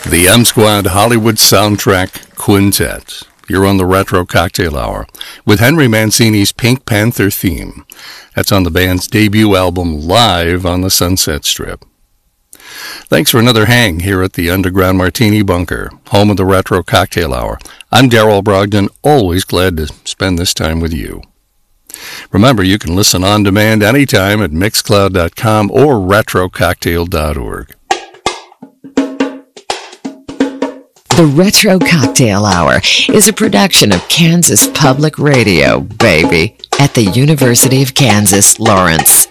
The M Squad Hollywood Soundtrack Quintet. You're on the Retro Cocktail Hour with Henry Mancini's Pink Panther theme. That's on the band's debut album, Live on the Sunset Strip. Thanks for another hang here at the Underground Martini Bunker, home of the Retro Cocktail Hour. I'm Darrell Brogdon, always glad to spend this time with you. Remember, you can listen on demand anytime at Mixcloud.com or RetroCocktail.org. The Retro Cocktail Hour is a production of Kansas Public Radio, baby, at the University of Kansas, Lawrence.